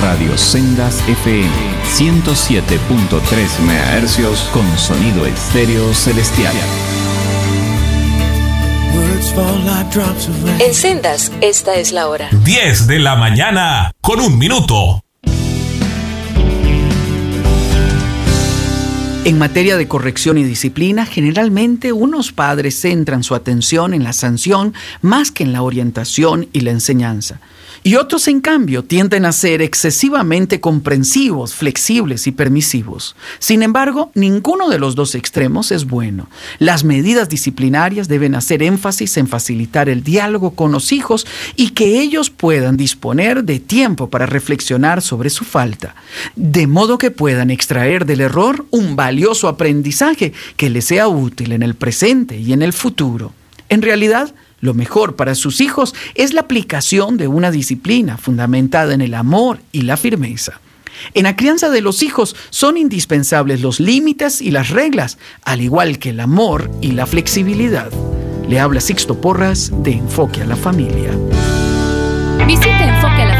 Radio Sendas FM 107.3 MHz con sonido estéreo celestial. En Sendas, esta es la hora. 10 de la mañana con 1 minuto. En materia de corrección y disciplina, generalmente unos padres centran su atención en la sanción más que en la orientación y la enseñanza. Y otros, en cambio, tienden a ser excesivamente comprensivos, flexibles y permisivos. Sin embargo, ninguno de los dos extremos es bueno. Las medidas disciplinarias deben hacer énfasis en facilitar el diálogo con los hijos y que ellos puedan disponer de tiempo para reflexionar sobre su falta, de modo que puedan extraer del error un valioso aprendizaje que les sea útil en el presente y en el futuro. En realidad, lo mejor para sus hijos es la aplicación de una disciplina fundamentada en el amor y la firmeza. En la crianza de los hijos son indispensables los límites y las reglas, al igual que el amor y la flexibilidad. Le habla Sixto Porras de Enfoque a la Familia. Visite Enfoque a la